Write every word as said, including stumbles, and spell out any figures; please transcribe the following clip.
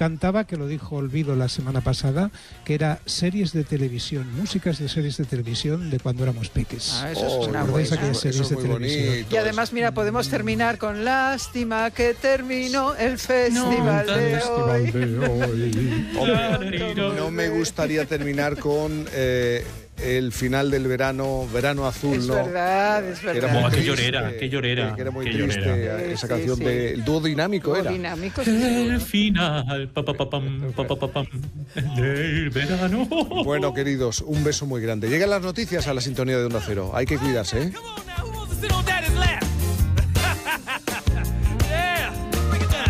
encantaba, que lo dijo Olvido la semana pasada, que era series de televisión, músicas de series de televisión de cuando éramos peques. Ah, eso Oh, es una no, ¿Recordáis buena. aquellas eso- eso series es de muy televisión? bonito, Y además, mira, podemos terminar con lástima que terminó el festival de hoy. Hombre, no me gustaría terminar con eh, el final del verano, verano azul, Es ¿no? verdad, es Que era verdad. muy Oh, qué triste, llorera, qué llorera, que era muy qué triste llorera. esa Sí, canción sí. del dúo dinámico era. Dinámico, sí, El seguro. final, pa, pa, pa, pam, pa, pa, pa, pam, del verano. Bueno, queridos, un beso muy grande. Llegan las noticias a la sintonía de Onda Cero. Hay que cuidarse, ¿eh? Come on now, who wants to sit on daddy's lap?